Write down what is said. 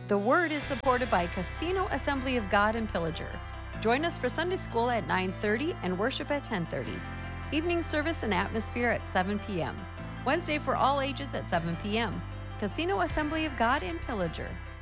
The Word is supported by Casino Assembly of God in Pillager. Join us for Sunday school at 9:30 and worship at 10:30. Evening service and atmosphere at 7 p.m. Wednesday for all ages at 7 p.m. Casino Assembly of God in Pillager.